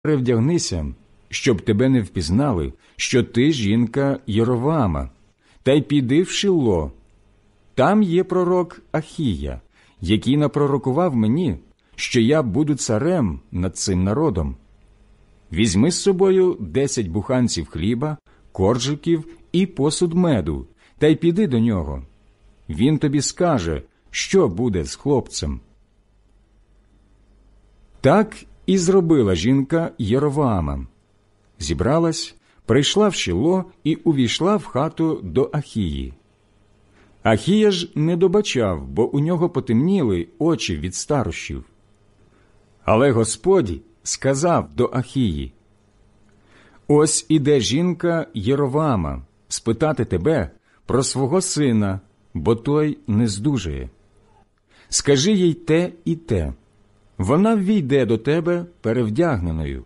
перевдягнися, щоб тебе не впізнали, що ти жінка Єровоама, та й піди в Шилло. Там є пророк Ахія, який напророкував мені, що я буду царем над цим народом. Візьми з собою 10 буханців хліба, коржиків і посуд меду, та й піди до нього. Він тобі скаже, що буде з хлопцем». Так і зробила жінка Єровоама. Зібралась, прийшла в Шилло і увійшла в хату до Ахії. Ахія ж не добачав, бо у нього потемніли очі від старощів. Але Господь сказав до Ахії: «Ось іде жінка Єровоама спитати тебе про свого сина, бо той не здужує. Скажи їй те і те. Вона ввійде до тебе перевдягненою».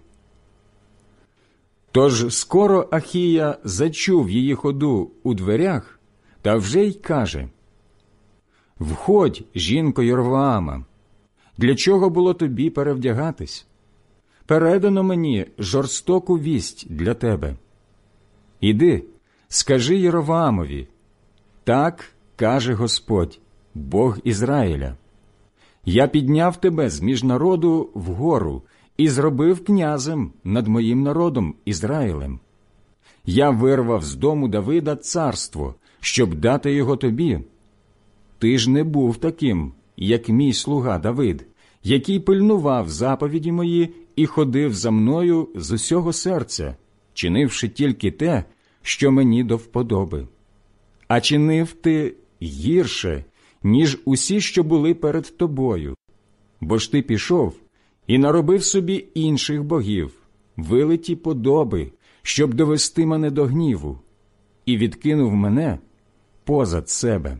Тож скоро Ахія зачув її ходу у дверях, та вже й каже: «Входь, жінко Єровоама, для чого було тобі перевдягатись? Передано мені жорстоку вість для тебе. Іди, скажи Єровоамові: так каже Господь, Бог Ізраїля: я підняв тебе з між народу вгору і зробив князем над моїм народом Ізраїлем. Я вирвав з дому Давида царство, щоб дати його тобі. Ти ж не був таким, як мій слуга Давид, який пильнував заповіді мої і ходив за мною з усього серця, чинивши тільки те, що мені до вподоби. А чинив ти гірше, ніж усі, що були перед тобою. Бо ж ти пішов і наробив собі інших богів, вилиті подоби, щоб довести мене до гніву, і відкинув мене позад себе.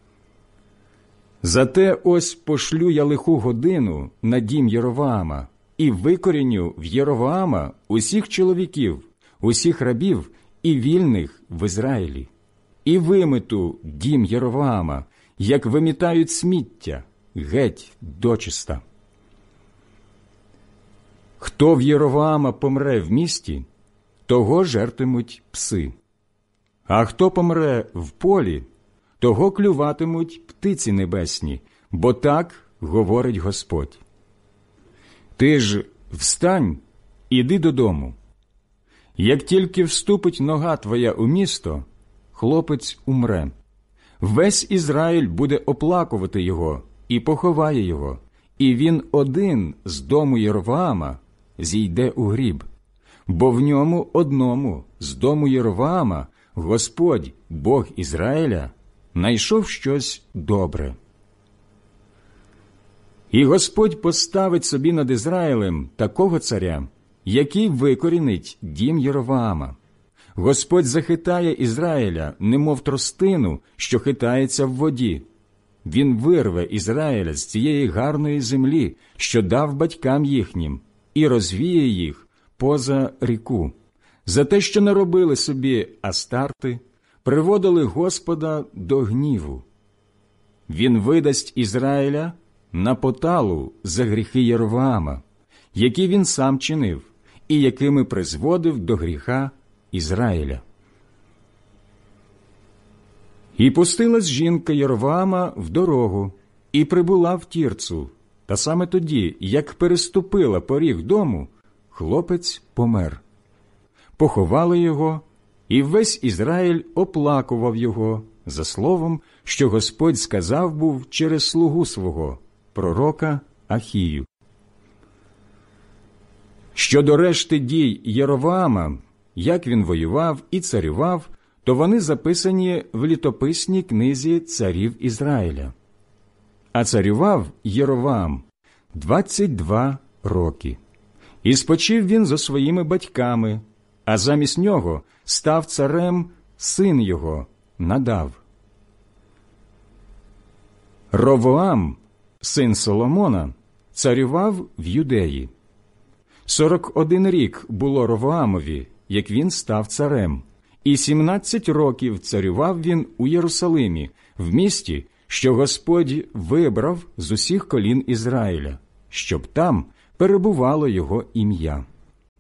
Зате ось пошлю я лиху годину на дім Єровоама і викоріню в Єровоама усіх чоловіків, усіх рабів і вільних в Ізраїлі, і вимету дім Єровоама, як вимітають сміття, геть дочиста. Хто в Єровоама помре в місті, того жертимуть пси. А хто помре в полі, того клюватимуть птиці небесні, бо так говорить Господь. Ти ж встань, іди додому. Як тільки вступить нога твоя у місто, хлопець умре. Весь Ізраїль буде оплакувати його і поховає його, і він один з дому Єровоама зійде у гріб. Бо в ньому одному з дому Єровоама Господь, Бог Ізраїля, найшов щось добре. І Господь поставить собі над Ізраїлем такого царя, який викорінить дім Єровоама. Господь захитає Ізраїля, немов тростину, що хитається в воді. Він вирве Ізраїля з цієї гарної землі, що дав батькам їхнім, і розвіє їх поза ріку, за те, що наробили собі Астарти, приводили Господа до гніву. Він видасть Ізраїля на поталу за гріхи Єровоама, які він сам чинив, і якими призводив до гріха Ізраїля. І пустилась жінка Єровоама в дорогу, і прибула в Тірцу, та саме тоді, як переступила поріг дому, хлопець помер. Поховали його, і весь Ізраїль оплакував його за словом, що Господь сказав був через слугу свого, пророка Ахію. Щодо решти дій Єровоама, як він воював і царював, то вони записані в літописній книзі царів Ізраїля. А царював Єровоам 22 роки. І спочив він зо своїми батьками, а замість нього став царем син його Надав. Ровоам, син Соломона, царював в Юдеї. 41 рік було Ровоамові, як він став царем, і 17 років царював він у Єрусалимі, в місті, що Господь вибрав з усіх колін Ізраїля, щоб там перебувало його ім'я.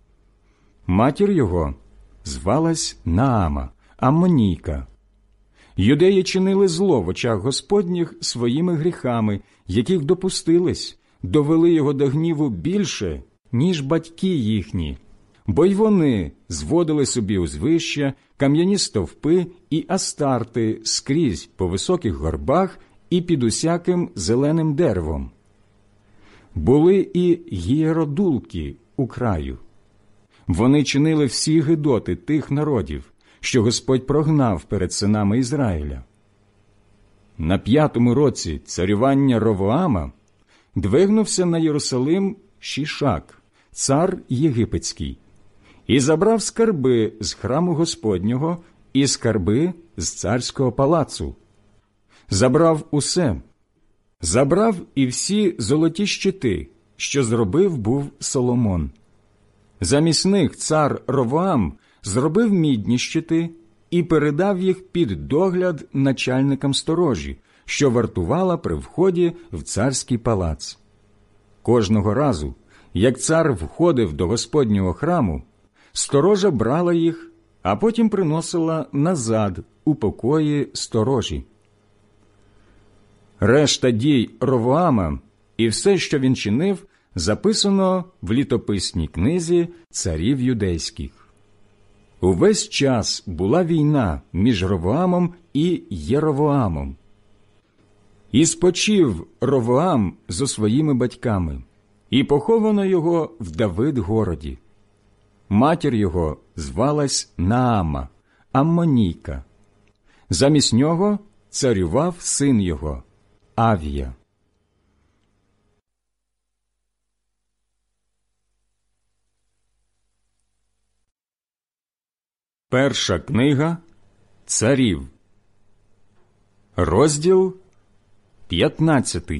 Матір його звалась Наама, Аммонійка. Юдеї чинили зло в очах Господніх своїми гріхами, яких допустились, довели його до гніву більше, ніж батьки їхні. Бо й вони зводили собі узвища, кам'яні стовпи і астарти скрізь по високих горбах і під усяким зеленим деревом. Були і гієродулки у краю. Вони чинили всі гидоти тих народів, що Господь прогнав перед синами Ізраїля. На 5-му році царювання Ровоама двигнувся на Єрусалим Шішак, цар єгипетський, і забрав скарби з храму Господнього і скарби з царського палацу. Забрав усе. Забрав і всі золоті щити, що зробив був Соломон. Замість них цар Ровоам зробив мідні щити і передав їх під догляд начальникам сторожі, що вартувала при вході в царський палац. Кожного разу, як цар входив до Господнього храму, сторожа брала їх, а потім приносила назад у покої сторожі. Решта дій Ровоама і все, що він чинив, записано в літописній книзі царів юдейських. Увесь час була війна між Ровоамом і Єровоамом. І спочив Ровоам зо своїми батьками, і поховано його в Давид-городі. Матір його звалась Наама, Аммонійка. Замість нього царював син його, Авія. Перша книга Царів, розділ 15.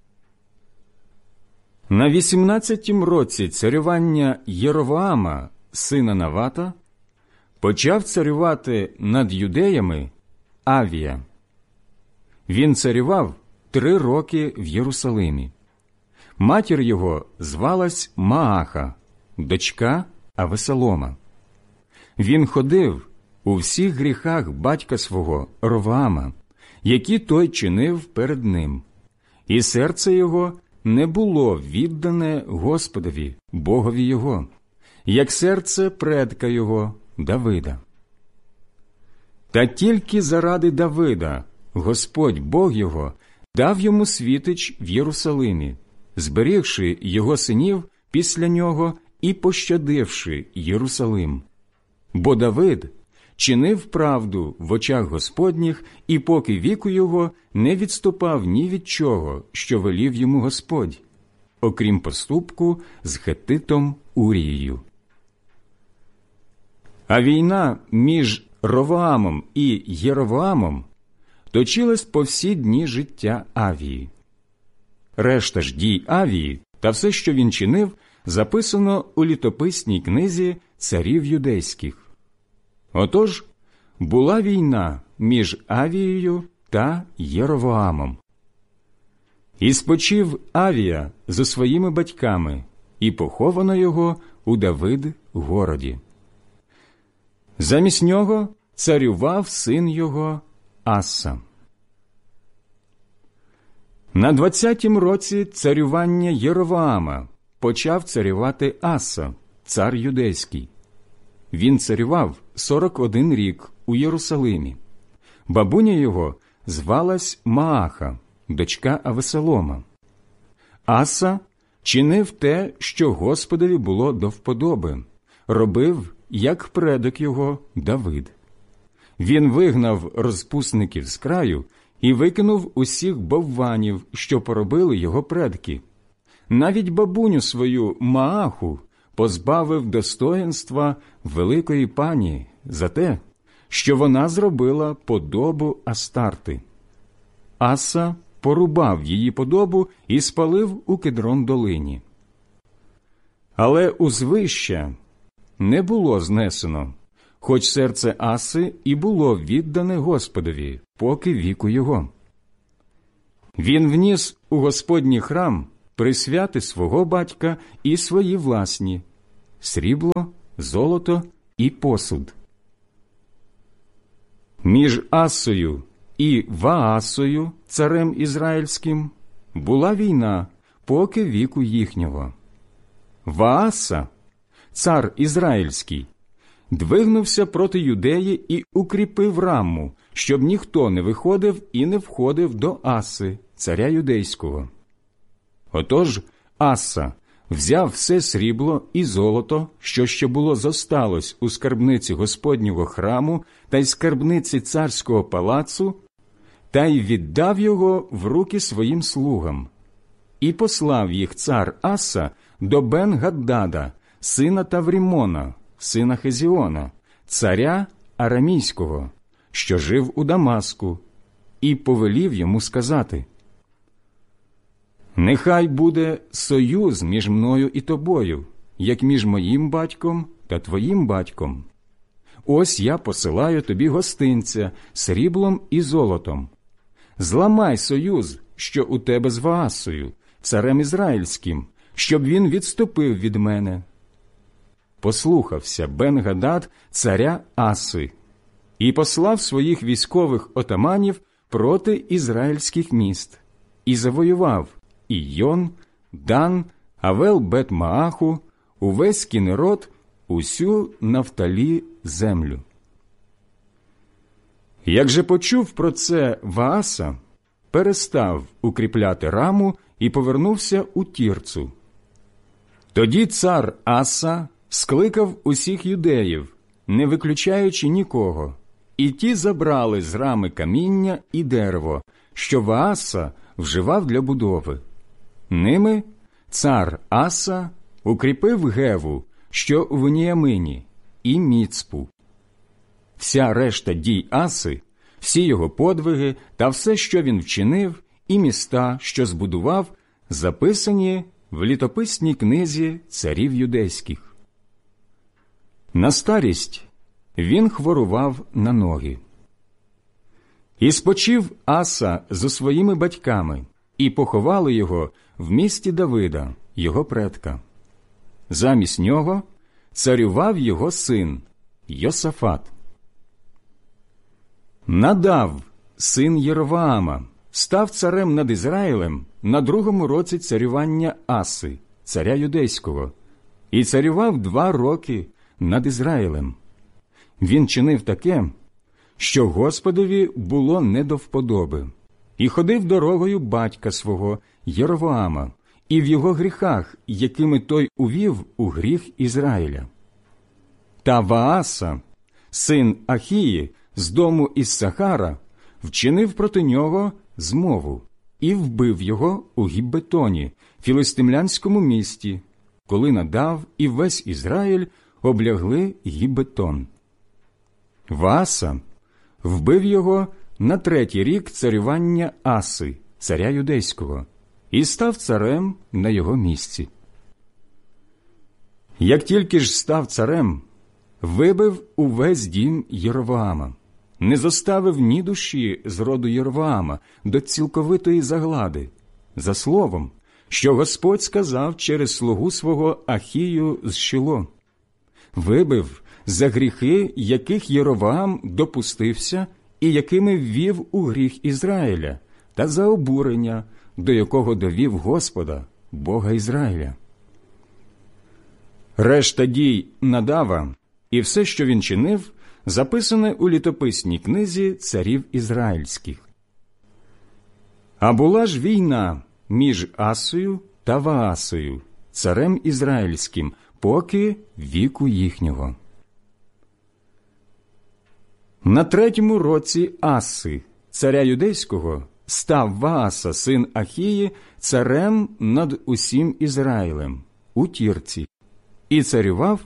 На 18-м році царювання Єровоама, сина Навата, почав царювати над юдеями Авія. Він царював 3 роки в Єрусалимі. Матір його звалась Мааха, дочка Авесолома. Він ходив у всіх гріхах батька свого Ровоама, які той чинив перед ним, і серце його не було віддане Господові, Богові його, як серце предка його Давида. Та тільки заради Давида Господь Бог його дав йому світич в Єрусалимі, зберігши його синів після нього і пощадивши Єрусалим. Бо Давид чинив правду в очах Господніх, і поки віку його не відступав ні від чого, що велів йому Господь, окрім поступку з Хеттитом Урією. А війна між Ровоамом і Єровоамом точилась по всі дні життя Авії. Решта ж дій Авії та все, що він чинив, записано у літописній книзі царів юдейських. Отож, була війна між Авією та Єровоамом. І спочив Авія зі своїми батьками, і поховано його у Давид-городі. Замість нього царював син його Аса. На 20-м році царювання Єровоама почав царювати Аса, цар юдейський. Він царював 41 рік у Єрусалимі. Бабуня його звалась Мааха, дочка Авесолома. Аса чинив те, що Господові було до вподоби, робив, як предок його Давид. Він вигнав розпусників з краю і викинув усіх бовванів, що поробили його предки. Навіть бабуню свою Мааху позбавив достоїнства великої пані за те, що вона зробила подобу Астарти. Аса порубав її подобу і спалив у Кедрон-долині. Але узвища не було знесено, хоч серце Аси і було віддане Господові, поки віку його. Він вніс у Господній храм присвяти свого батька і свої власні – срібло золото і посуд. Між Асою і Ваасою, царем ізраїльським, була війна, поки віку їхнього. Вааса, цар ізраїльський, двигнувся проти Юдеї і укріпив Рамму, щоб ніхто не виходив і не входив до Аси, царя юдейського. Отож Аса взяв все срібло і золото, що ще було зосталось у скарбниці Господнього храму та й скарбниці царського палацу, та й віддав його в руки своїм слугам. І послав їх цар Аса до Бен-Гаддада, сина Таврімона, сина Хезіона, царя Арамійського, що жив у Дамаску, і повелів йому сказати: «Нехай буде союз між мною і тобою, як між моїм батьком та твоїм батьком. Ось я посилаю тобі гостинця сріблом і золотом. Зламай союз, що у тебе з Ваасою, царем ізраїльським, щоб він відступив від мене». Послухався Бен-Гадад царя Аси і послав своїх військових отаманів проти ізраїльських міст і завоював Ійон, Дан, Авел-Бет-Мааху, увесь Кінерот, усю Нафталі землю. Як же почув про це Вааса, перестав укріпляти Раму і повернувся у Тірцу. Тоді цар Аса скликав усіх юдеїв, не виключаючи нікого, і ті забрали з Рами каміння і дерево, що Вааса вживав для будови. Ними цар Аса укріпив Геву, що в Ніямині, і Міцпу. Вся решта дій Аси, всі його подвиги та все, що він вчинив, і міста, що збудував, записані в літописній книзі царів юдейських. На старість він хворував на ноги. І спочив Аса зо своїми батьками, і поховали його в місті Давида, його предка. Замість нього царював його син Йосафат. Надав, син Єровоама, став царем над Ізраїлем на 2-му році царювання Аси, царя юдейського, і царював 2 роки над Ізраїлем. Він чинив таке, що Господові було не до вподоби, і ходив дорогою батька свого Єровоама, і в його гріхах, якими той увів у гріх Ізраїля. Та Вааса, син Ахії, з дому Іссахара, вчинив проти нього змову і вбив його у Гіббетоні, філистимлянському місті, коли Надав і весь Ізраїль облягли Гіббетон. Вааса вбив його на 3-й рік царювання Аси, царя юдейського, і став царем на його місці. Як тільки ж став царем, вибив увесь дім Єровоама, не зоставив ні душі з роду Єровоама до цілковитої заглади, за словом, що Господь сказав через слугу свого Ахію з Шило. Вибив за гріхи, яких Єровоам допустився і якими ввів у гріх Ізраїля, та за обурення, до якого довів Господа, Бога Ізраїля. Решта дій Надава і все, що він чинив, записане у літописній книзі царів ізраїльських. А була ж війна між Асою та Ваасою, царем ізраїльським, поки віку їхнього. На 3-му році Аси, царя юдейського, став Вааса, син Ахії, царем над усім Ізраїлем у Тірці, і царював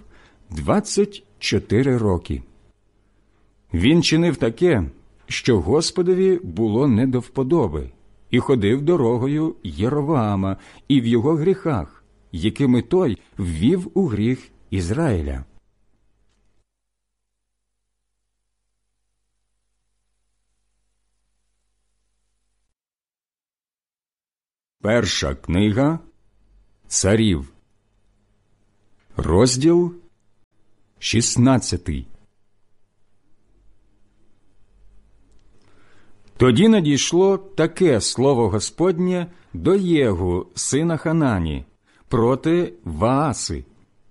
24 роки. Він чинив таке, що Господові було не до вподоби, і ходив дорогою Єровоама і в його гріхах, якими той ввів у гріх Ізраїля. Перша книга Царів, розділ 16. Тоді надійшло таке слово Господнє до Єгу, сина Ханані, проти Вааси.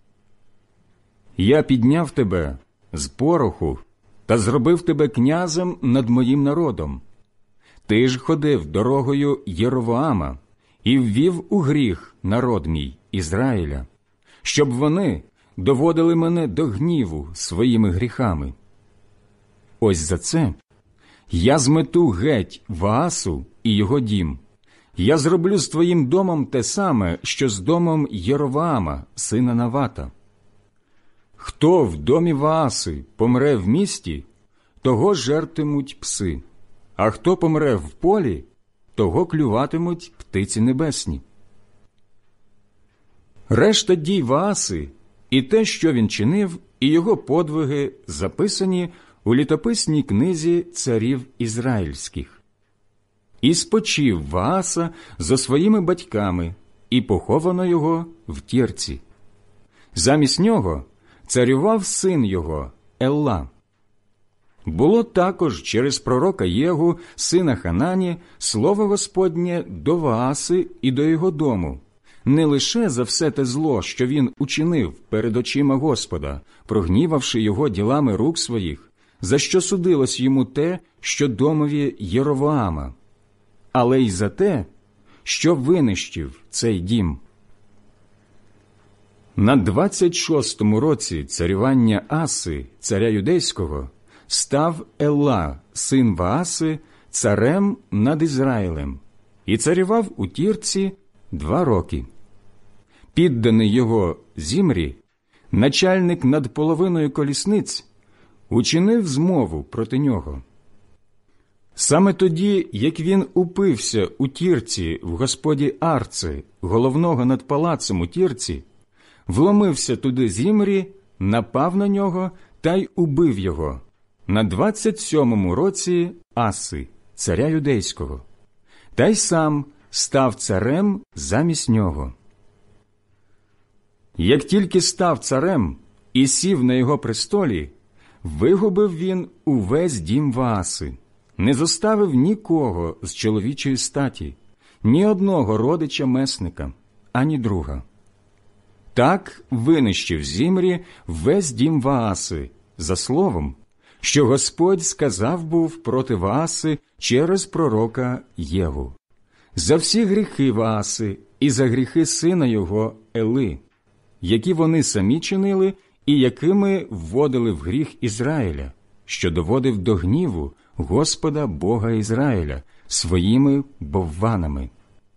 «Я підняв тебе з пороху та зробив тебе князем над моїм народом. Ти ж ходив дорогою Єровоама і ввів у гріх народ мій, Ізраїля, щоб вони доводили мене до гніву своїми гріхами. Ось за це я змету геть Ваасу і його дім. Я зроблю з твоїм домом те саме, що з домом Єровоама, сина Навата. Хто в домі Вааси помре в місті, того жертимуть пси, а хто помре в полі, того клюватимуть птиці небесні». Решта дій Вааси і те, що він чинив, і його подвиги записані у літописній книзі царів ізраїльських. І спочив Вааса зо своїми батьками, і поховано його в Тірці. Замість нього царював син його Елла. Було також через пророка Єгу, сина Ханані, слово Господнє до Вааси і до його дому, не лише за все те зло, що він учинив перед очима Господа, прогнівавши його ділами рук своїх, за що судилось йому те, що домові Єровоама, але й за те, що винищив цей дім. На 26-му році царювання Аси, царя юдейського, став Елла, син Вааси, царем над Ізраїлем, і царював у Тірці 2 роки. Підданий його Зімрі, начальник над половиною колісниць, учинив змову проти нього. Саме тоді, як він упився у Тірці в господі Арци, головного над палацем у Тірці, вломився туди Зімрі, напав на нього та й убив його на 27-му році Аси, царя юдейського, та й сам став царем замість нього. Як тільки став царем і сів на його престолі, вигубив він увесь дім Вааси, не зоставив нікого з чоловічої статі, ні одного родича месника, ані друга. Так винищив Зімрі весь дім Вааси за словом, що Господь сказав був проти Вааси через пророка Єгу, за всі гріхи Вааси і за гріхи сина його Ели, які вони самі чинили і якими вводили в гріх Ізраїля, що доводив до гніву Господа Бога Ізраїля своїми бовванами.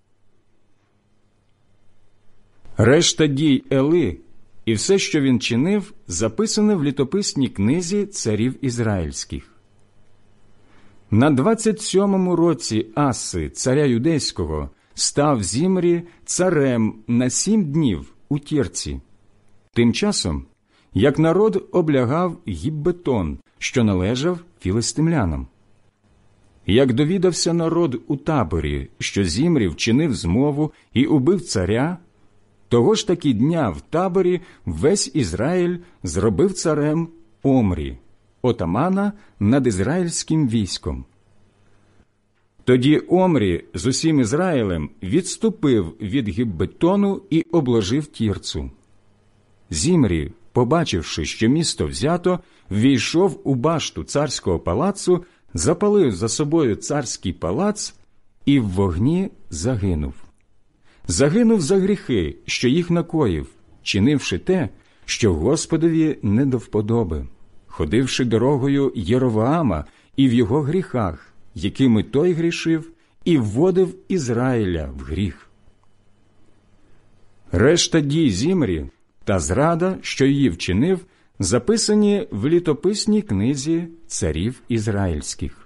Решта дій Ели і все, що він чинив, записане в літописній книзі царів ізраїльських. На 27-му році Аси, царя юдейського, став Зімрі царем на 7 днів у Тірці. Тим часом, як народ облягав Гіббетон, що належав філистимлянам. Як довідався народ у таборі, що Зімрі вчинив змову і убив царя, того ж таки дня в таборі весь Ізраїль зробив царем Омрі, отамана над ізраїльським військом. Тоді Омрі з усім Ізраїлем відступив від Гіббетону і обложив Тірцу. Зімрі, побачивши, що місто взято, ввійшов у башту царського палацу, запалив за собою царський палац і в вогні загинув. Загинув за гріхи, що їх накоїв, чинивши те, що Господові не до вподоби, ходивши дорогою Єровоама і в його гріхах, якими той грішив, і вводив Ізраїля в гріх. Решта дій Зімрі та зрада, що її вчинив, записані в літописній книзі царів ізраїльських.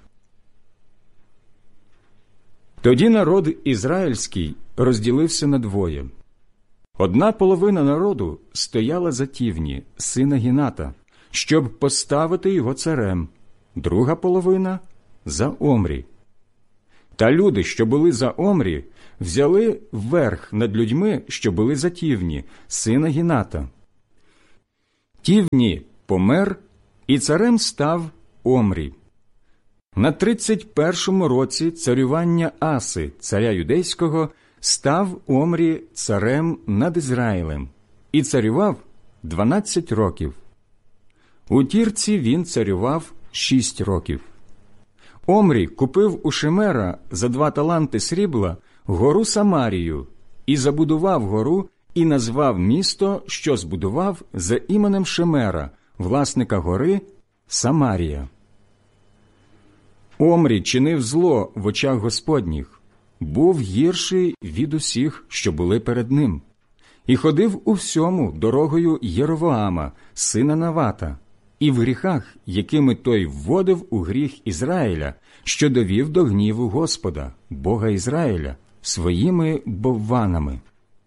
Тоді народ ізраїльський розділився на двоє. Одна половина народу стояла за Тівні, сина Гіната, щоб поставити його царем, друга половина – за Омрі. Та люди, що були за Омрі, взяли верх над людьми, що були за Тівні, сина Гіната. Тівні помер, і царем став Омрі. На 31-му році царювання Аси, царя юдейського, став Омрі царем над Ізраїлем і царював 12 років. У Тірці він царював 6 років. Омрі купив у Шемера за 2 таланти срібла гору Самарію і забудував гору і назвав місто, що збудував, за іменем Шемера, власника гори, Самарія. Омрі чинив зло в очах Господніх, був гірший від усіх, що були перед ним, і ходив у всьому дорогою Єровоама, сина Навата, і в гріхах, якими той вводив у гріх Ізраїля, що довів до гніву Господа, Бога Ізраїля, своїми бовванами.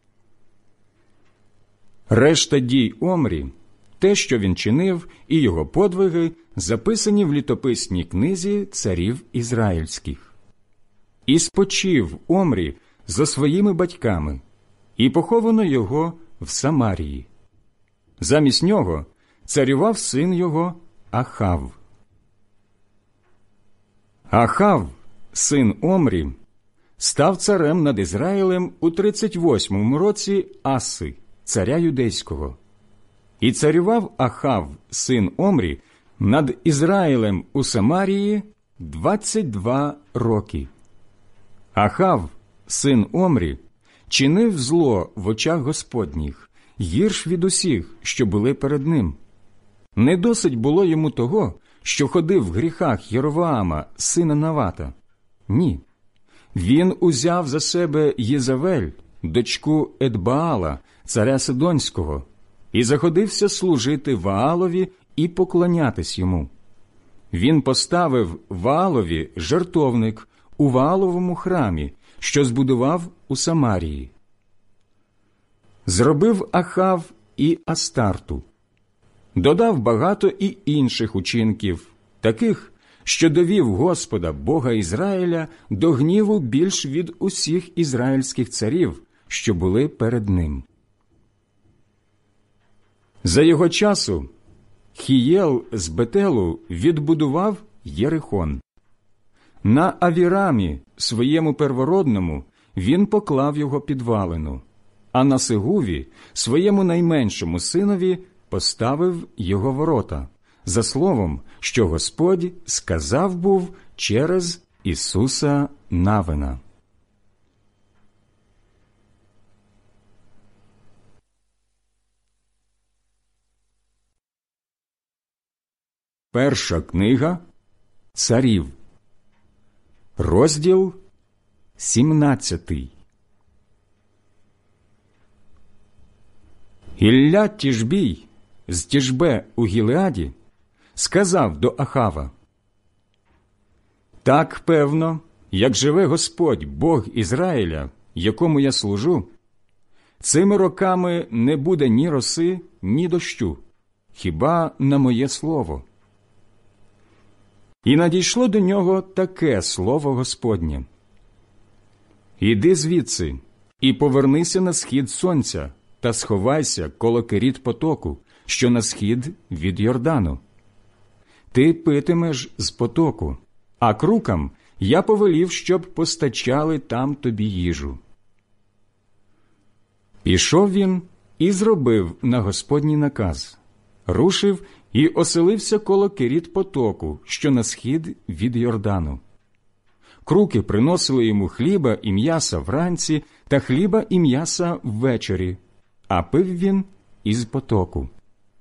Решта дій Омрі, те, що він чинив, і його подвиги, записані в літописній книзі царів ізраїльських. І спочив Омрі за своїми батьками, і поховано його в Самарії. Замість нього царював син його Ахав. Ахав, син Омрі, став царем над Ізраїлем у 38-му році Аси, царя юдейського. І царював Ахав, син Омрі, над Ізраїлем у Самарії 22 роки. Ахав, син Омрі, чинив зло в очах Господніх, гірш від усіх, що були перед ним. Не досить було йому того, що ходив в гріхах Єровоама, сина Навата. Ні. Він узяв за себе Єзавель, дочку Едбаала, царя Сидонського, і заходився служити Ваалові і поклонятись йому. Він поставив Ваалові жертовник у Вааловому храмі, що збудував у Самарії. Зробив Ахав і Астарту. Додав багато і інших учинків, таких, що довів Господа, Бога Ізраїля, до гніву більш від усіх ізраїльських царів, що були перед ним. За його часу Хієл з Бетелу відбудував Єрихон. На Авірамі, своєму первородному, він поклав його підвалину, а на Сегуві, своєму найменшому синові, поставив його ворота, за словом, що Господь сказав був через Ісуса Навина. Перша книга Царів, розділ 17. Ілля Тішбій з Тішбе у Гілеаді сказав до Ахава: «Так певно, як живе Господь, Бог Ізраїля, якому я служу, цими роками не буде ні роси, ні дощу, хіба на моє слово». І надійшло до нього таке слово Господнє: «Іди звідси і повернися на схід сонця, та сховайся коло Керіт потоку, що на схід від Йордану. Ти питимеш з потоку, а крукам я повелів, щоб постачали там тобі їжу». Пішов він і зробив на Господній наказ, рушив і оселився коло Керіт потоку, що на схід від Йордану. Круки приносили йому хліба і м'яса вранці та хліба і м'яса ввечері, а пив він із потоку.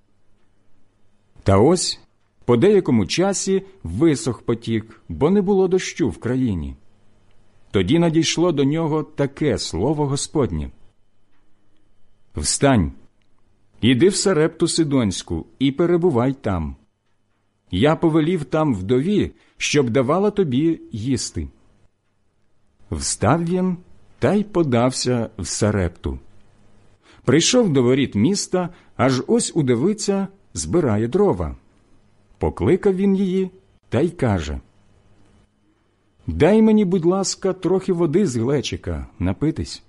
Та ось по деякому часі висох потік, бо не було дощу в країні. Тоді надійшло до нього таке слово Господнє: «Встань, іди в Сарепту Сидонську і перебувай там. Я повелів там вдові, щоб давала тобі їсти». Встав він та й подався в Сарепту. Прийшов до воріт міста, аж ось удовиця збирає дрова. Покликав він її та й каже: «Дай мені, будь ласка, трохи води з глечика напитись».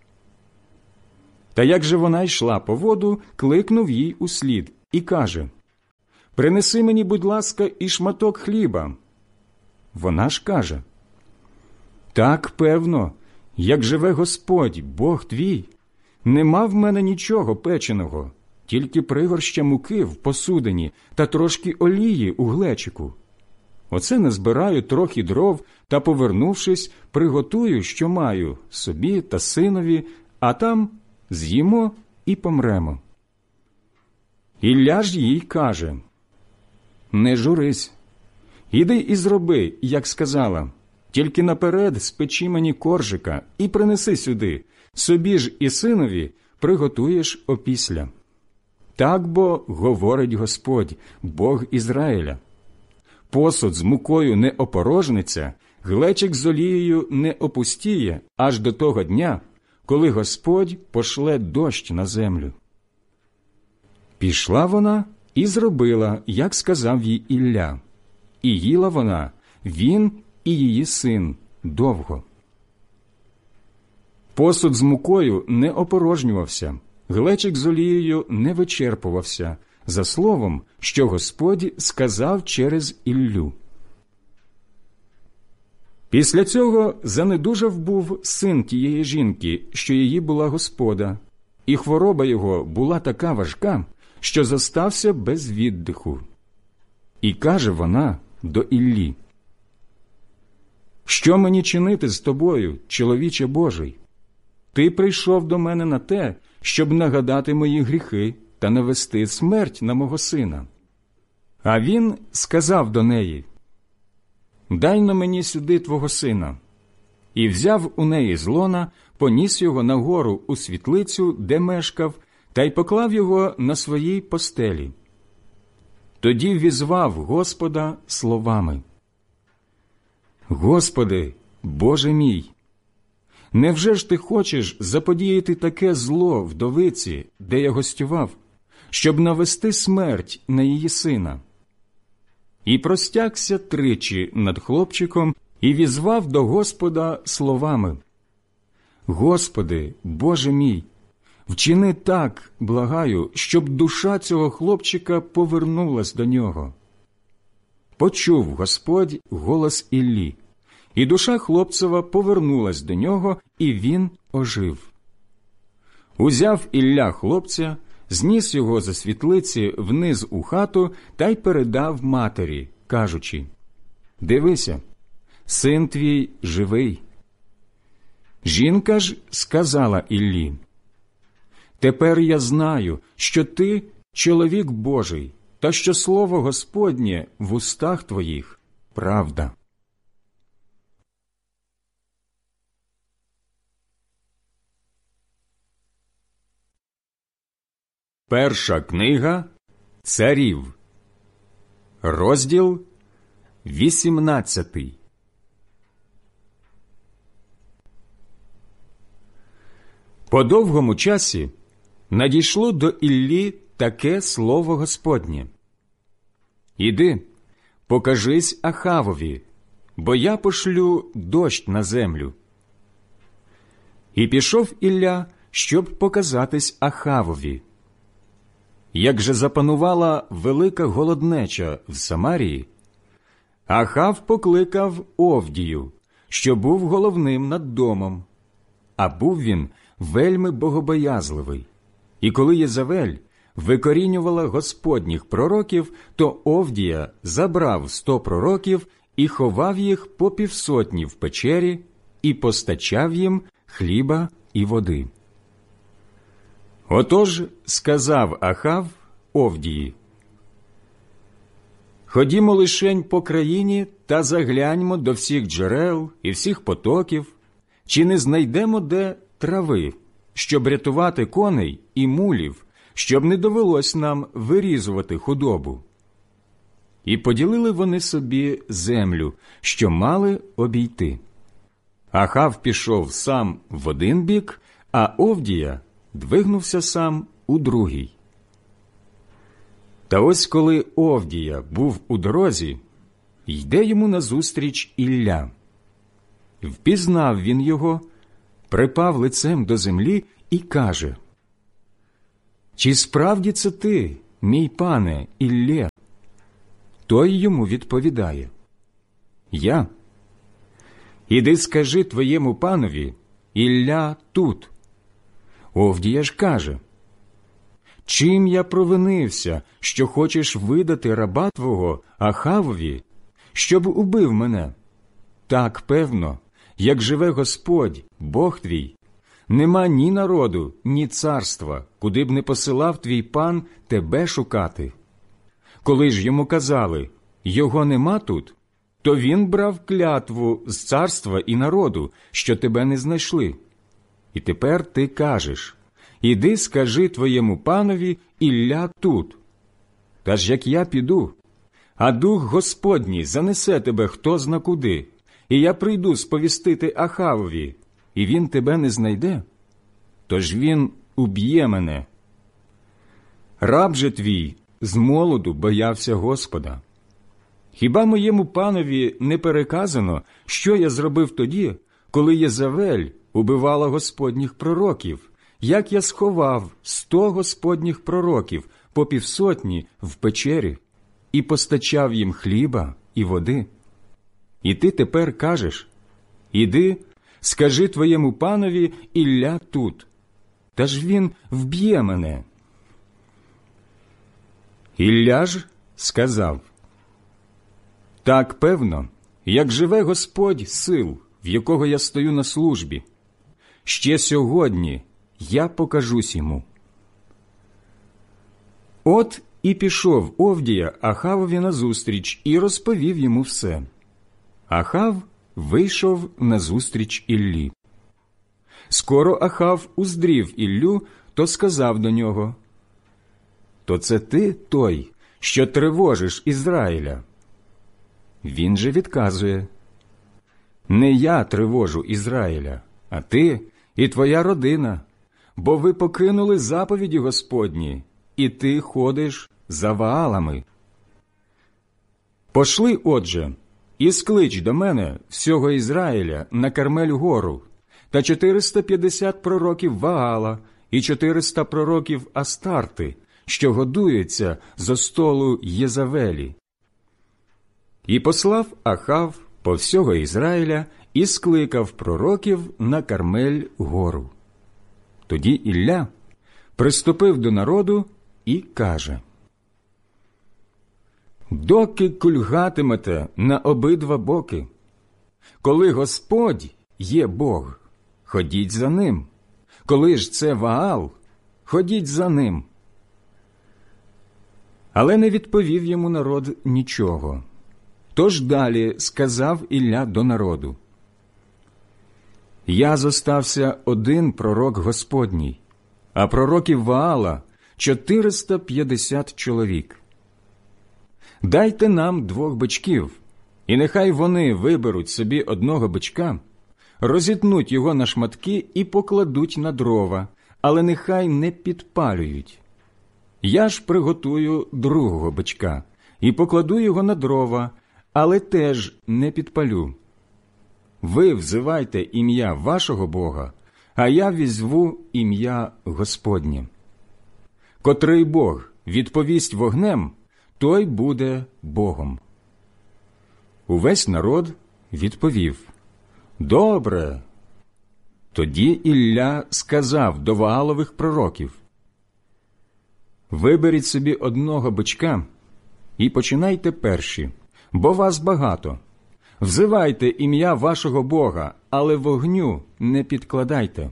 Та як же вона йшла по воду, кликнув їй услід і каже: принеси мені, будь ласка, і шматок хліба. Вона ж каже: так, певно, як живе Господь, Бог твій, нема в мене нічого печеного, тільки пригорща муки в посудині та трошки олії у глечику. Оце назбираю трохи дров та, повернувшись, приготую, що маю, собі та синові, а там з'їмо і помремо. Ілля ж їй каже: не журись, іди і зроби, як сказала, тільки наперед спечи мені коржика і принеси сюди, собі ж і синові приготуєш опісля. Так бо говорить Господь, Бог Ізраїля: посуд з мукою не опорожниться, глечик з олією не опустіє аж до того дня, коли Господь пошле дощ на землю. Пішла вона і зробила, як сказав їй Ілля. І їла вона, він і її син, довго. Посуд з мукою не опорожнювався, глечик з олією не вичерпувався, за словом, що Господь сказав через Іллю. Після цього занедужав був син тієї жінки, що її була господа, і хвороба його була така важка, що зостався без віддиху. І каже вона до Іллі: що мені чинити з тобою, чоловіче Божий? Ти прийшов до мене на те, щоб нагадати мої гріхи та навести смерть на мого сина. А він сказав до неї: дай-но мені сюди твого сина. І взяв у неї з лона, поніс його нагору у світлицю, де мешкав, та й поклав його на своїй постелі. Тоді візвав Господа словами: Господи, Боже мій, невже ж ти хочеш заподіяти таке зло вдовиці, де я гостював, щоб навести смерть на її сина? І простягся тричі над хлопчиком і візвав до Господа словами: Господи, Боже мій, вчини так, благаю, щоб душа цього хлопчика повернулась до нього. Почув Господь голос Іллі, і душа хлопцева повернулась до нього, і він ожив. Узяв Ілля хлопця, зніс його за світлиці вниз у хату та й передав матері, кажучи: дивися, син твій живий. Жінка ж сказала Іллі: тепер я знаю, що ти чоловік Божий, та що слово Господнє в устах твоїх правда. Перша книга Царів, розділ 18. По довгому часі надійшло до Іллі таке слово Господнє: «Іди, покажись Ахавові, бо я пошлю дощ на землю». І пішов Ілля, щоб показатись Ахавові. Як же запанувала велика голоднеча в Самарії, Ахав покликав Овдію, що був головним над домом. А був він вельми богобоязливий. І коли Єзавель викорінювала господніх пророків, то Овдія забрав 100 пророків і ховав їх по 500 в печері і постачав їм хліба і води. Отож сказав Ахав Овдії: «Ходімо лишень по країні та загляньмо до всіх джерел і всіх потоків, чи не знайдемо де трави, щоб рятувати коней і мулів, щоб не довелось нам вирізувати худобу». І поділили вони собі землю, що мали обійти. Ахав пішов сам в один бік, а Овдія двигнувся сам у другий. Та ось коли Овдія був у дорозі, йде йому назустріч Ілля. Впізнав він його, припав лицем до землі і каже: «Чи справді це ти, мій пане Іллє?» Той йому відповідає: Я. Іди скажи твоєму панові, Ілля тут. Овдія ж каже: Чим я провинився, що хочеш видати раба твого Ахавові, щоб убив мене? Так, певно, як живе Господь, Бог твій, нема ні народу, ні царства, куди б не посилав твій пан тебе шукати. Коли ж йому казали: його нема тут, то він брав клятву з царства і народу, що тебе не знайшли. І тепер ти кажеш: іди скажи твоєму панові, Ілля тут. Та ж як я піду, а Дух Господній занесе тебе хто зна куди, і я прийду сповістити Ахавові, і він тебе не знайде, тож він уб'є мене. Раб же твій з молоду боявся Господа. Хіба моєму панові не переказано, що я зробив тоді, коли Єзавель убивала Господніх пророків, як я сховав 100 Господніх пророків по 500 в печері і постачав їм хліба і води? І ти тепер кажеш: іди, скажи твоєму панові, Ілля тут, та ж він вб'є мене. Ілля ж сказав: Так, певно, як живе Господь сил, в якого я стою на службі, ще сьогодні я покажусь йому. От і пішов Овдія Ахавові назустріч і розповів йому все. Ахав вийшов назустріч Іллі. Скоро Ахав уздрів Іллю, то сказав до нього: То це ти той, що тривожиш Ізраїля? Він же відказує: Не я тривожу Ізраїля, а ти і твоя родина, бо ви покинули заповіді Господні, і ти ходиш за Ваалами. Пошли, отже, і склич до мене всього Ізраїля на Кармель-гору, та 450 пророків Ваала і 400 пророків Астарти, що годуються зо столу Єзавелі. І послав Ахав по всього Ізраїля і скликав пророків на Кармель-гору. Тоді Ілля приступив до народу і каже: Доки кульгатимете на обидва боки? Коли Господь є Бог, ходіть за ним. Коли ж це Ваал, ходіть за ним. Але не відповів йому народ нічого. Тож далі сказав Ілля до народу: Я зостався один пророк Господній, а пророків Ваала 450 чоловік. Дайте нам 2 бичків, і нехай вони виберуть собі одного бичка, розітнуть його на шматки і покладуть на дрова, але нехай не підпалюють. Я ж приготую другого бичка і покладу його на дрова, але теж не підпалю. Ви взивайте ім'я вашого Бога, а я візву ім'я Господнє. Котрий Бог відповість вогнем, той буде Богом. Увесь народ відповів: Добре. Тоді Ілля сказав до Ваалових пророків: Виберіть собі одного бичка і починайте перші, бо вас багато. Взивайте ім'я вашого Бога, але вогню не підкладайте.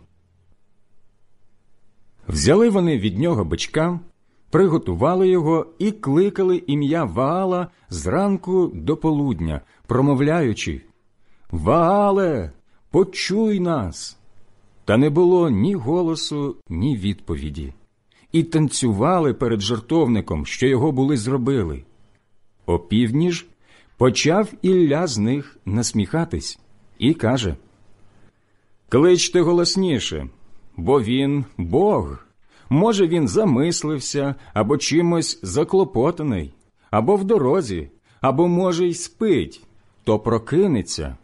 Взяли вони від нього бичка, приготували його і кликали ім'я Ваала зранку до полудня, промовляючи: «Ваале, почуй нас!» Та не було ні голосу, ні відповіді. І танцювали перед жертовником, що його були зробили. Опівдні ж почав Ілля з них насміхатись і каже: «Кличте голосніше, бо він Бог. Може, він замислився, або чимось заклопотаний, або в дорозі, або, може, й спить, то прокинеться».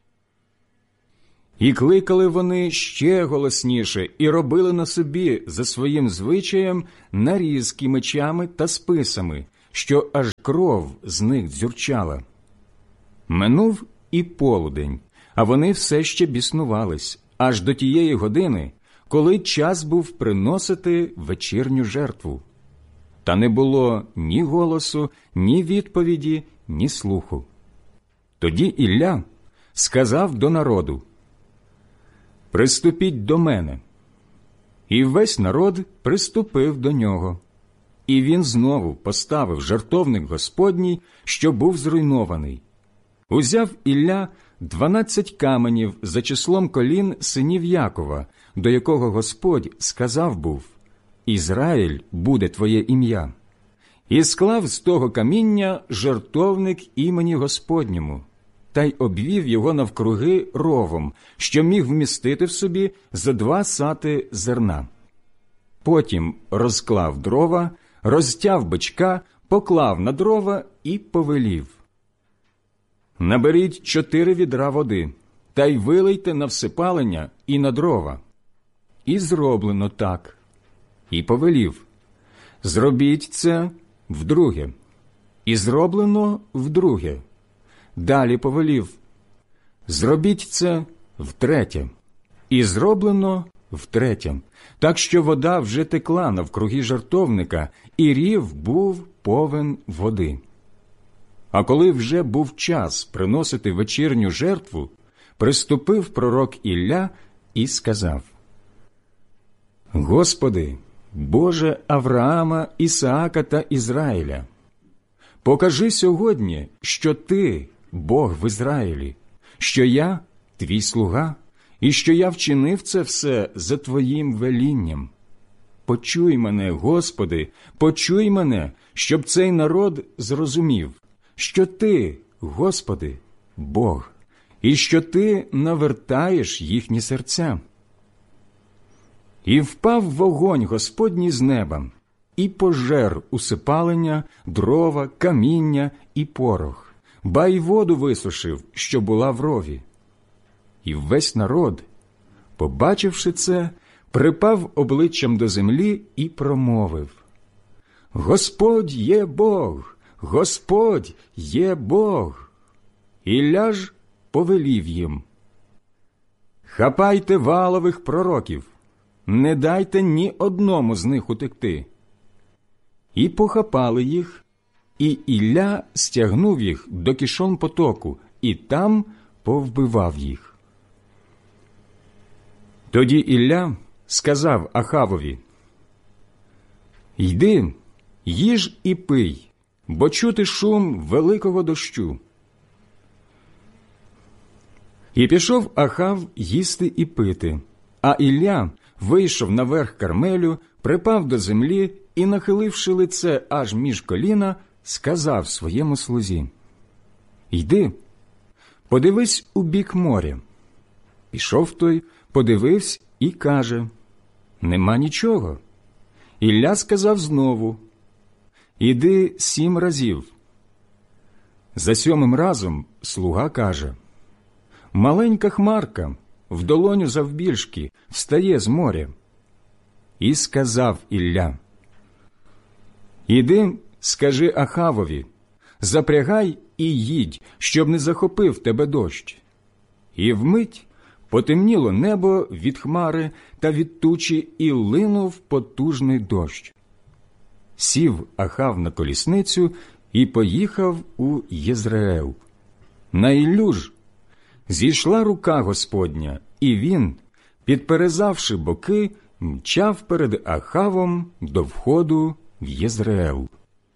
І кликали вони ще голосніше і робили на собі за своїм звичаєм нарізки мечами та списами, що аж кров з них дзюрчала. Минув і полудень, а вони все ще біснувались, аж до тієї години, коли час був приносити вечірню жертву. Та не було ні голосу, ні відповіді, ні слуху. Тоді Ілля сказав до народу: «Приступіть до мене». І весь народ приступив до нього. І він знову поставив жертовник Господній, що був зруйнований. Узяв Ілля 12 каменів за числом колін синів Якова, до якого Господь сказав був: «Ізраїль буде твоє ім'я». І склав з того каміння жертовник імені Господньому, та й обвів його навкруги ровом, що міг вмістити в собі зо 2 сати зерна. Потім розклав дрова, розтяв бичка, поклав на дрова і повелів: «Наберіть 4 відра води, та й вилийте на всипалення і на дрова». І зроблено так. І повелів: «Зробіть це вдруге». І зроблено вдруге. Далі повелів: «Зробіть це втретє». І зроблено втретє, так що вода вже текла навкруги жертовника, і рів був повен води. А коли вже був час приносити вечірню жертву, приступив пророк Ілля і сказав: «Господи, Боже Авраама, Ісаака та Ізраїля, покажи сьогодні, що Ти – Бог в Ізраїлі, що я – Твій слуга, і що я вчинив це все за Твоїм велінням. Почуй мене, Господи, почуй мене, щоб цей народ зрозумів, що Ти, Господи, Бог, і що Ти навертаєш їхні серця». І впав вогонь Господній з неба, і пожер усипалення, дрова, каміння і порох, ба й воду висушив, що була в рові. І весь народ, побачивши це, припав обличчям до землі і промовив: «Господь є Бог! Господь є Бог!» Ілля ж повелів їм: «Хапайте Ваалових пророків, не дайте ні одному з них утекти». І похапали їх, і Ілля стягнув їх до Кішон потоку, і там повбивав їх. Тоді Ілля сказав Ахавові: «Йди, їж і пий, бо чути шум великого дощу». І пішов Ахав їсти і пити, а Ілля вийшов наверх Кармелю, припав до землі і, нахиливши лице аж між коліна, сказав своєму слузі: «Йди, подивись у бік моря». Пішов той, подивився і каже: «Нема нічого». Ілля сказав знову: «Іди 7 разів». За 7-м разом слуга каже: «Маленька хмарка, в долоню завбільшки, встає з моря». І сказав Ілля: «Іди, скажи Ахавові, запрягай і їдь, щоб не захопив тебе дощ». І вмить потемніло небо від хмари та від тучі, і линув потужний дощ. Сів Ахав на колісницю і поїхав у Єзреел. На Іллю ж зійшла рука Господня, і він, підперезавши боки, мчав перед Ахавом до входу в Єзреел.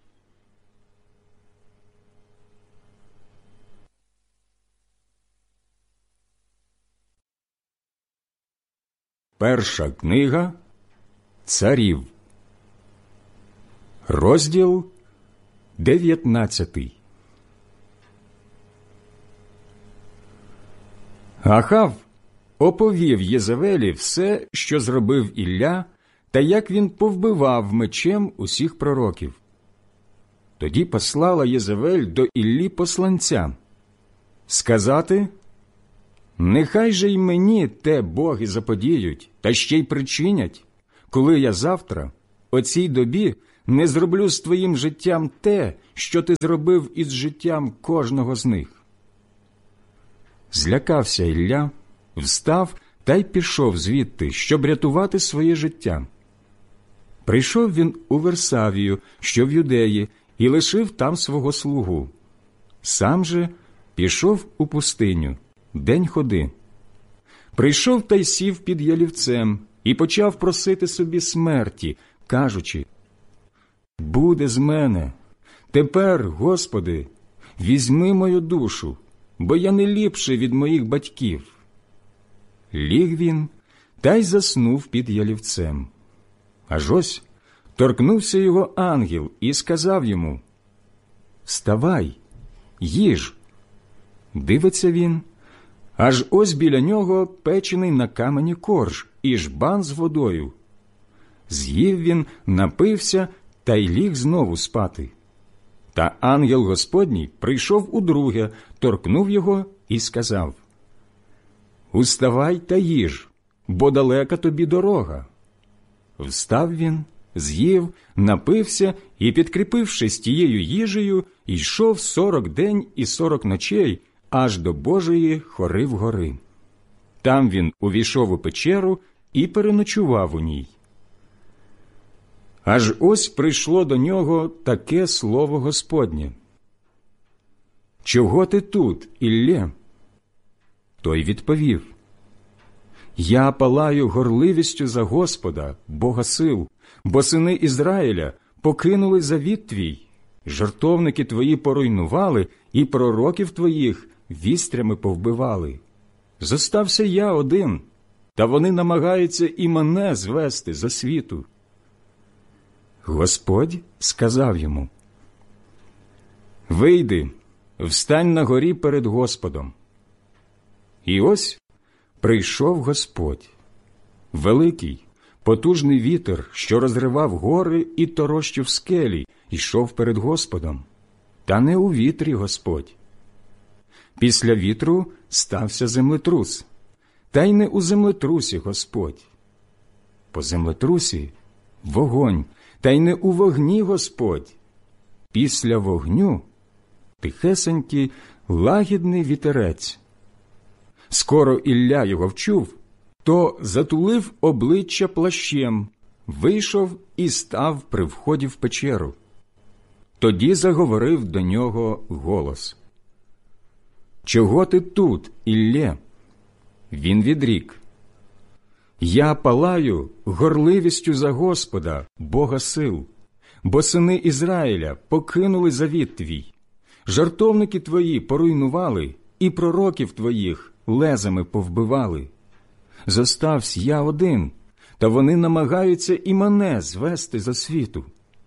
Перша книга Царів, розділ 19. Ахав оповів Єзавелі все, що зробив Ілля, та як він повбивав мечем усіх пророків. Тоді послала Єзавель до Іллі посланця сказати: «Нехай же й мені те боги заподіють, та ще й причинять, коли я завтра, о цій добі, не зроблю з твоїм життям те, що ти зробив із життям кожного з них». Злякався Ілля, встав та й пішов звідти, щоб рятувати своє життя. Прийшов він у Версавію, що в Юдеї, і лишив там свого слугу. Сам же пішов у пустиню, день ходи. Прийшов та й сів під ялівцем і почав просити собі смерті, кажучи: «Буде з мене. Тепер, Господи, візьми мою душу, бо я не ліпший від моїх батьків». Ліг він та й заснув під ялівцем. Аж ось торкнувся його ангел і сказав йому: «Вставай, їж». Дивиться він, аж ось біля нього печений на камені корж і жбан з водою. З'їв він, напився та й ліг знову спати. Та ангел Господній прийшов удруге, торкнув його і сказав: «Уставай та їж, бо далека тобі дорога». Встав він, з'їв, напився і, підкріпившись тією їжею, йшов 40 день і 40 ночей аж до Божої Хорив гори. Там він увійшов у печеру і переночував у ній. Аж ось прийшло до нього таке слово Господнє: «Чого ти тут, Іллє?» Той відповів: «Я палаю горливістю за Господа, Бога сил, бо сини Ізраїля покинули завіт твій, жертовники твої поруйнували і пророків твоїх вістрями повбивали. Зостався я один, та вони намагаються і мене звести зо світу». Господь сказав йому: «Вийди, встань на горі перед Господом». І ось прийшов Господь. Великий, потужний вітер, що розривав гори і торощив скелі, йшов перед Господом. Та не у вітрі Господь. Після вітру стався землетрус, та й не у землетрусі Господь. По землетрусі – вогонь, та й не у вогні Господь. Після вогню – тихесенький, лагідний вітерець. Скоро Ілля його вчув, то затулив обличчя плащем, вийшов і став при вході в печеру. Тоді заговорив до нього голос: «Чого ти тут, Іллє?» Він відрік: «Я палаю горливістю за Господа, Бога сил, бо сини Ізраїля покинули завіт твій, жертовники твої поруйнували і пророків твоїх лезами повбивали. Зоставсь я один, та вони намагаються і мене звести зо світу».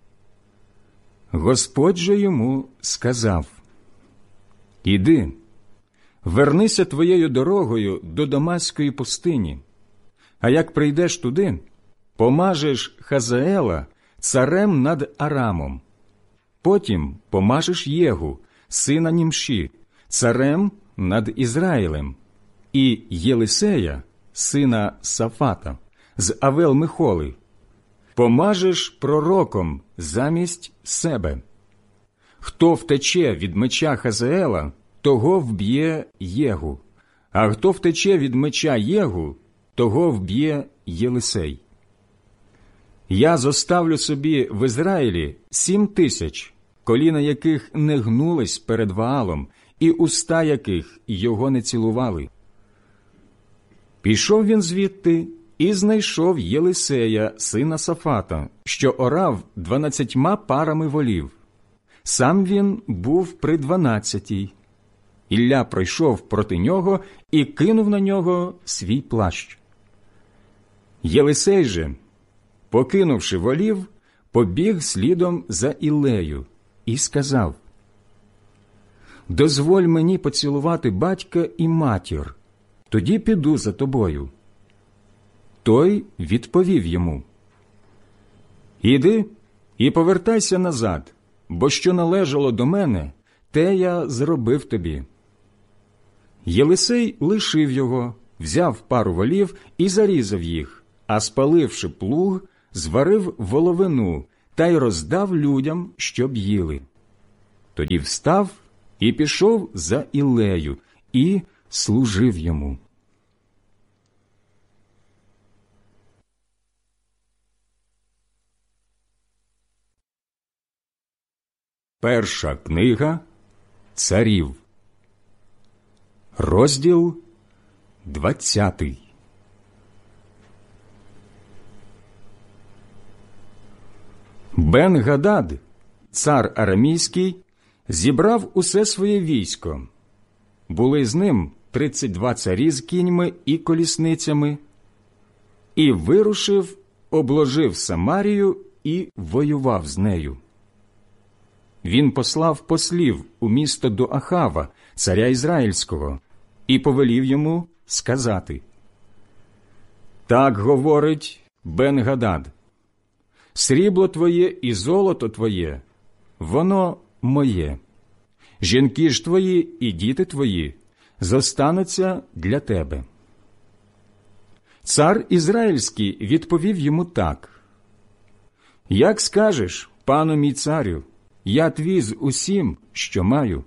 Господь же йому сказав: «Іди, вернися твоєю дорогою до Дамаської пустині, а як прийдеш туди, помажеш Хазаела царем над Арамом. Потім помажеш Єгу, сина Німші, царем над Ізраїлем, і Єлисея, сина Сафата, з Авел-Михоли, помажеш пророком замість себе. Хто втече від меча Хазаела, того вб'є Єгу, а хто втече від меча Єгу, того вб'є Єлисей. Я зоставлю собі в Ізраїлі 7000, коліна яких не гнулись перед Ваалом, і уста яких його не цілували». Пішов він звідти і знайшов Єлисея, сина Сафата, що орав 12 парами волів. Сам він був при 12. Ілля пройшов проти нього і кинув на нього свій плащ. Єлисей же, покинувши волів, побіг слідом за Іллею і сказав: «Дозволь мені поцілувати батька і матір, тоді піду за тобою». Той відповів йому: «Іди і повертайся назад, бо що належало до мене, те я зробив тобі». Єлисей лишив його, взяв пару волів і зарізав їх, а спаливши плуг, зварив воловину та й роздав людям, щоб їли. Тоді встав і пішов за Іллею, і служив йому. Перша книга Царів, розділ 20. Бен-Гадад, цар арамійський, зібрав усе своє військо. Були з ним 32 царі з кіньми і колісницями, і вирушив, обложив Самарію і воював з нею. Він послав послів у місто до Ахава, царя Ізраїльського, і повелів йому сказати: «Так говорить Бен-Гадад: срібло твоє і золото твоє, воно моє. Жінки ж твої і діти твої зостануться для тебе». Цар Ізраїльський відповів йому так: «Як скажеш, пану мій царю, я твій з усім, що маю».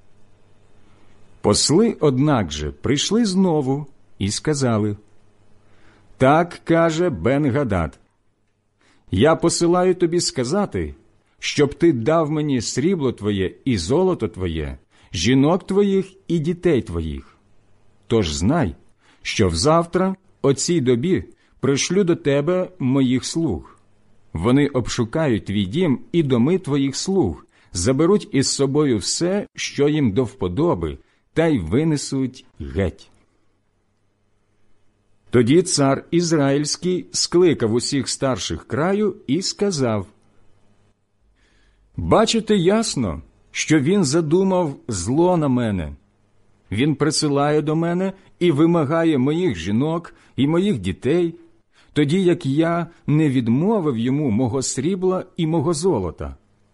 Посли, однак же, прийшли знову і сказали: «Так каже Бен-Гадад: я посилаю тобі сказати, щоб ти дав мені срібло твоє і золото твоє, жінок твоїх і дітей твоїх. Тож знай, що взавтра о цій добі пришлю до тебе моїх слуг. Вони обшукають твій дім і доми твоїх слуг, заберуть із собою все, що їм до вподоби, та й винесуть геть». Тоді цар Ізраїльський скликав усіх старших краю і сказав: «Бачите ясно, що він задумав зло на мене. Він присилає до мене і вимагає моїх жінок і моїх дітей, тоді як я не відмовив йому мого срібла і мого золота».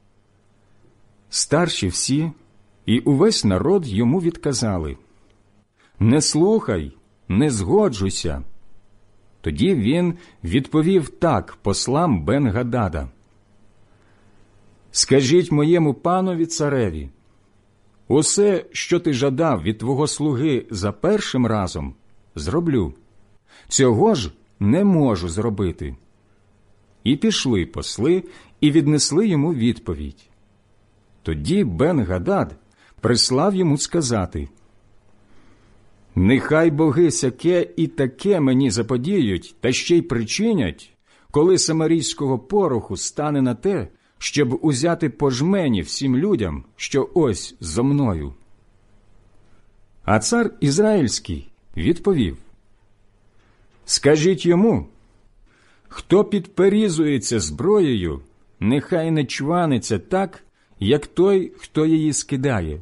Старші всі і увесь народ йому відказали: «Не слухай, не згоджуйся». Тоді він відповів так послам Бен-Гадада: «Скажіть моєму панові цареві: усе, що ти жадав від твого слуги за першим разом, зроблю. Цього ж не можу зробити». І пішли посли і віднесли йому відповідь. Тоді Бен-Гадад прислав йому сказати: «Нехай боги сяке і таке мені заподіють, та ще й причинять, коли самарійського пороху стане на те, щоб узяти по жмені всім людям, що ось зо мною». А цар Ізраїльський відповів: «Скажіть йому: хто підперізується зброєю, нехай не чваниться так, як той, хто її скидає».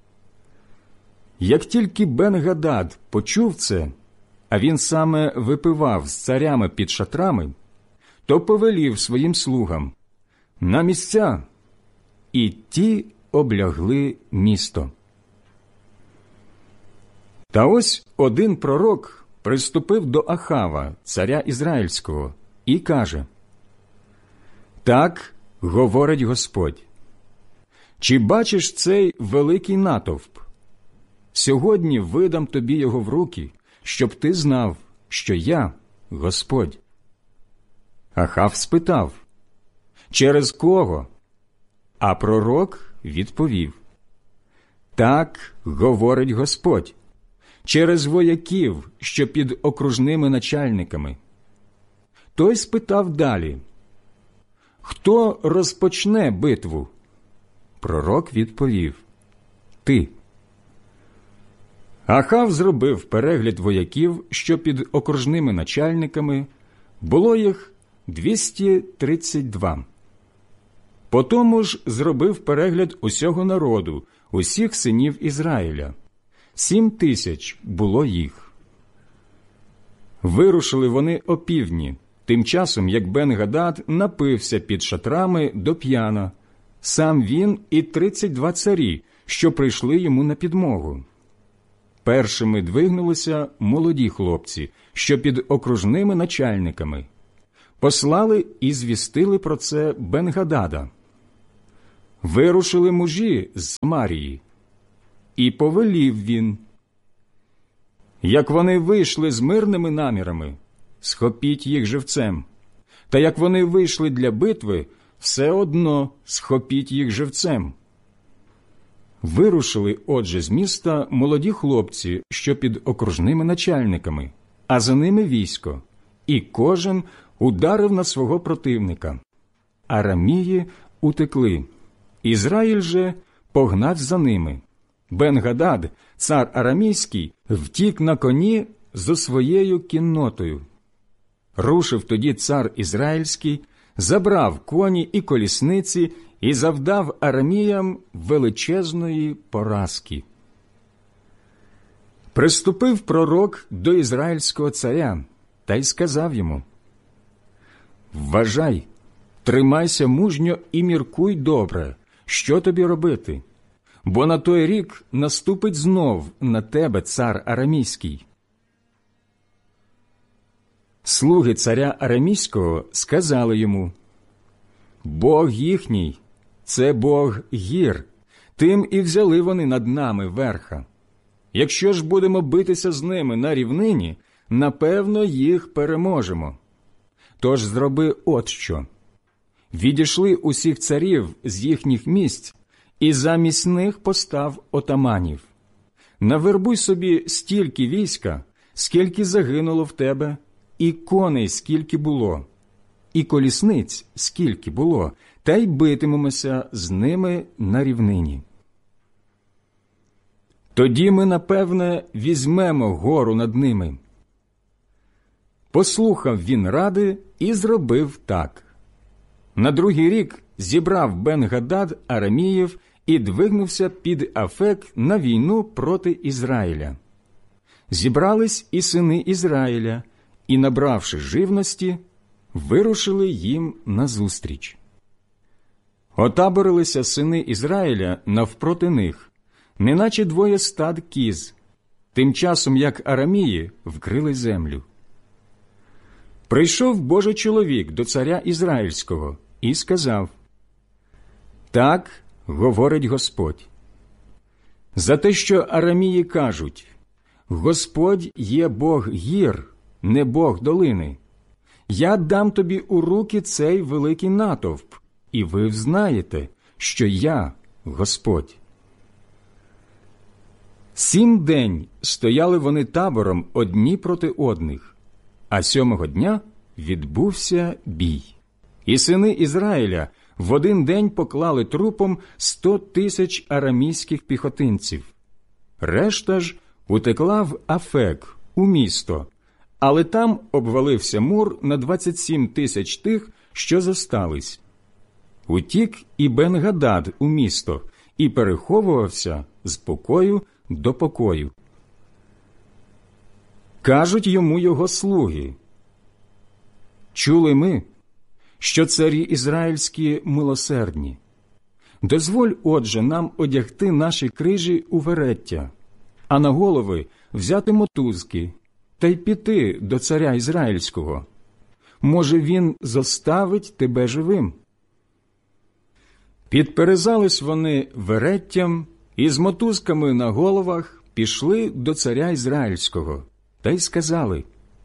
Як тільки Бен-Гадад почув це, а він саме випивав з царями під шатрами, то повелів своїм слугам: «На місця!» І ті облягли місто. Та ось один пророк приступив до Ахава, царя Ізраїльського, і каже: «Так говорить Господь: чи бачиш цей великий натовп? Сьогодні видам тобі його в руки, щоб ти знав, що я – Господь». Ахав спитав: «Через кого?» А пророк відповів: «Так говорить Господь: через вояків, що під окружними начальниками». Той спитав далі: «Хто розпочне битву?» Пророк відповів: «Ти». Ахав зробив перегляд вояків, що під окружними начальниками. Було їх 232. Потому ж зробив перегляд усього народу, усіх синів Ізраїля. 7000 було їх. Вирушили вони опівдні, тим часом, як Бен-Гадад напився під шатрами до п'яна, сам він і 32 царі, що прийшли йому на підмогу. Першими двигнулися молоді хлопці, що під окружними начальниками. послали і звістили про це Бен-Гадада. Вирушили мужі з Самарії, і повелів він: як вони вийшли з мирними намірами, схопіть їх живцем, та як вони вийшли для битви, все одно схопіть їх живцем. Вирушили, отже, з міста молоді хлопці, що під окружними начальниками, а за ними військо, і кожен ударив на свого противника. Арамії утекли, Ізраїль же погнав за ними. Бен-Гадад, цар арамійський, втік на коні зо своєю кіннотою. Рушив тоді цар ізраїльський, забрав коні і колісниці і завдав араміям величезної поразки. Приступив пророк до ізраїльського царя та й сказав йому: «Вважай, тримайся мужньо і міркуй добре, що тобі робити, бо на той рік наступить знов на тебе цар арамійський». Слуги царя арамійського сказали йому: «Бог їхній – це Бог гір, тим і взяли вони над нами верха. Якщо ж будемо битися з ними на рівнині, напевно, їх переможемо. Тож зроби от що. Відійшли усіх царів з їхніх місць, і замість них постав отаманів. Навербуй собі стільки війська, скільки загинуло в тебе, і коней скільки було, і колісниць скільки було, та й битимемося з ними на рівнині. Тоді ми, напевне, візьмемо гору над ними». Послухав він ради і зробив так. На другий рік зібрав Бен-Гадад араміїв і двигнувся під Афек на війну проти Ізраїля. Зібрались і сини Ізраїля, і, набравши живності, вирушили їм назустріч. Отаборилися сини Ізраїля навпроти них, неначе двоє стад кіз, тим часом як арамії вкрили землю. Прийшов Божий чоловік до царя Ізраїльського і сказав: «Так говорить Господь. За те, що арамії кажуть: Господь є Бог гір, не Бог долини, я дам тобі у руки цей великий натовп, і ви взнаєте, що я Господь». 7 день стояли вони табором одні проти одних, а 7-го дня відбувся бій. І сини Ізраїля в один день поклали трупом 100 000 арамійських піхотинців. Решта ж утекла в Афек, у місто, але там обвалився мур на 27 000 тих, що зостались. Утік і Бен-Гадад у місто і переховувався з покою до покою. Кажуть йому його слуги: «Чули ми, що царі ізраїльські милосердні. Дозволь, отже, нам одягти наші крижі у вереття, а на голови взяти мотузки та й піти до царя ізраїльського. Може, він зоставить тебе живим». Підперезались вони вереттям і з мотузками на головах пішли до царя ізраїльського та й сказали: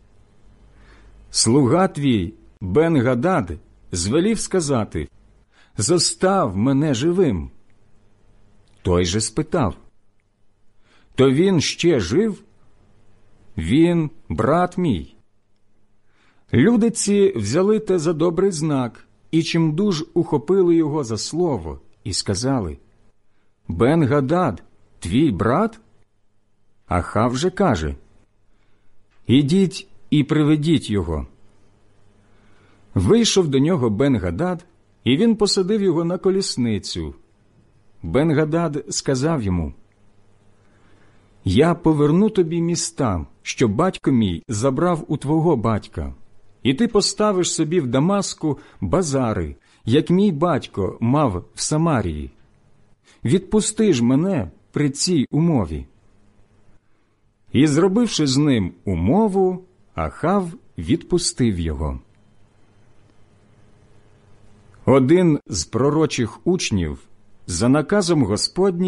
«Слуга твій Бен-Гадад звелів сказати: зостав мене живим». Той же спитав: «То він ще жив?» «Він, брат мій». Люди ці взяли те за добрий знак і чимдуж ухопили його за слово і сказали: «Бен-Гадад, твій брат?» Ахав же каже: «Ідіть і приведіть його». Вийшов до нього Бен-Гадад, і він посадив його на колісницю. Бен-Гадад сказав йому: «Я поверну тобі міста, що батько мій забрав у твого батька, і ти поставиш собі в Дамаску базари, як мій батько мав в Самарії. Відпусти ж мене при цій умові». І, зробивши з ним умову, Ахав відпустив його. Один з пророчих учнів за наказом Господнім